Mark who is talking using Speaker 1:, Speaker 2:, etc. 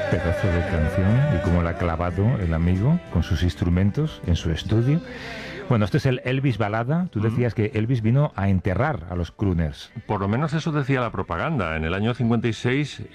Speaker 1: Pedazo de canción y cómo la ha clavado el amigo con sus instrumentos en su estudio. Bueno, este es el Elvis balada. Tú decías que Elvis vino a enterrar a los crooners.
Speaker 2: Por lo menos eso decía la propaganda. En el año 56